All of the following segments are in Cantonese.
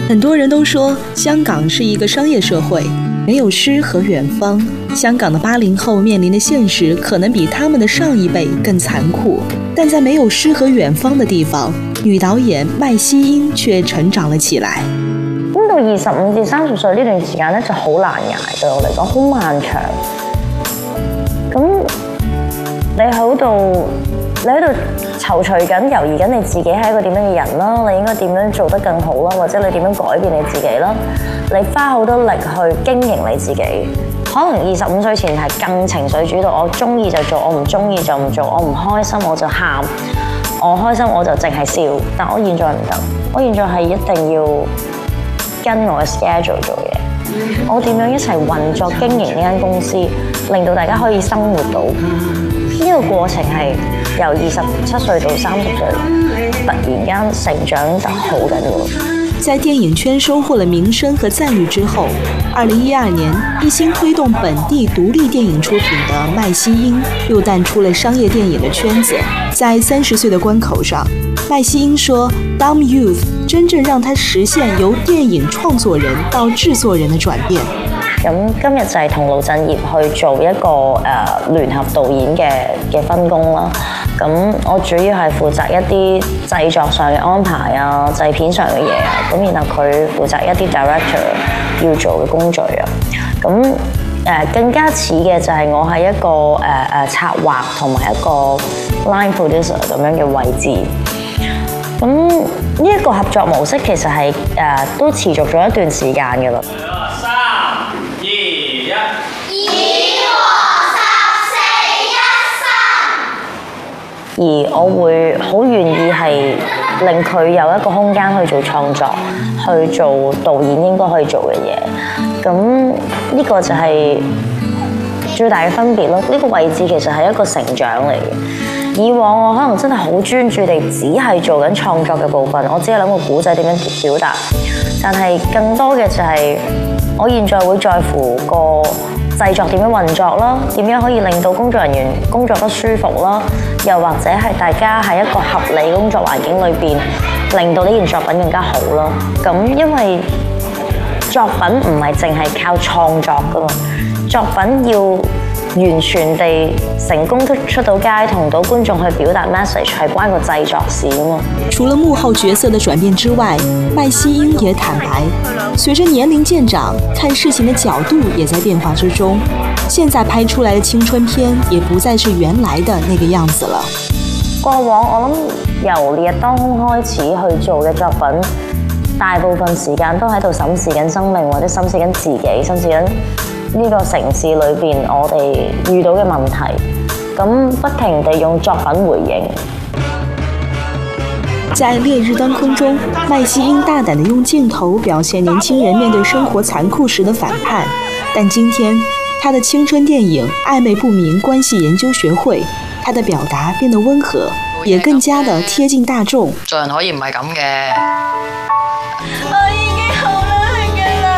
很多人都说香港是一个商业社会，没有诗和远方。香港的80后面临的现實可能比他們的上一輩更殘酷，但在沒有詩和遠方的地方，女導演麥希英卻成長了起來。 咁到25至30歲呢段時間咧就好難捱，對我嚟講好漫長。咁你喺度躊躇緊、猶豫緊你自己係一個點樣嘅人啦，你應該點樣做得更好啦，或者你點樣改變你自己啦，你花好多力去經營你自己。可能25歲前係更情緒主導，我中意就做，我唔中意就唔做，我唔開心我就喊，我開心我就淨係笑。但我現在唔得，我現在係一定要跟我嘅 schedule 做嘢。我點樣一齊運作經營呢間公司，令到大家可以生活到呢個過程係由27歲到30歲，突然間成長得好緊要。 在電影圈收穫了名聲和讚譽之後，2012年一心推動本地獨立電影出品的麥希英又淡出了商業電影的圈子。在30歲的關口上，麥希英說 Dumb Youth 真正讓他實現由電影創作人到製作人的轉變。 咁今日就係同盧振業去做一個聯合導演嘅分工啦。咁我主要係負責一啲製作上嘅安排啊、製片上嘅嘢啊。咁然後佢負責一啲 director 要做嘅工序啊。咁更加似嘅就係我係一個策劃同埋一個 line producer 咁樣嘅位置。咁呢一個合作模式其實係都持續咗一段時間㗎啦。而我會好願意係令佢有一個空間去做創作，去做導演應該可以做嘅嘢。咁呢個就係最大嘅分別咯。呢個位置其實係一個成長嚟嘅。以往我可能真係好專注地只係做緊創作嘅部分，我只係諗個故仔點樣表達。但係更多嘅就係我現在會在乎個製作點樣運作啦，點樣可以令到工作人員工作得舒服啦，又或者係大家喺一個合理工作環境裏邊，令到呢件作品更加好啦。咁因為作品唔係淨係靠創作噶嘛，作品要完全地成功出到街，同到觀眾去表達 message 係關個製作事噶嘛。 除了幕後角色的轉變之外，麥希英也坦白，隨着年齡漸長，看事情的角度也在變化之中。現在拍出來的青春片也不再是原來的那個樣子了。 過往我諗由烈日當空開始去做嘅作品，大部分時間都喺度審視緊生命，或者審視緊自己，審視緊呢個城市裏邊我哋遇到嘅問題，咁不停地用作品回應。 在烈日當空中，麥希英大膽地用鏡頭表現年輕人面對生活殘酷時的反叛。但今天，他的青春電影《曖昧不明關係研究學會》，他的表達變得溫和，也更加的貼近大眾。 做人可以唔係咁嘅。 我已經好努力㗎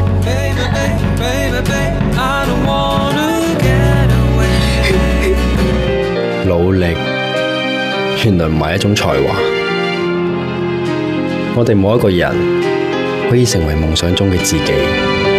啦。 努力原來唔係一種才華。我哋冇一個人可以成為夢想中嘅自己。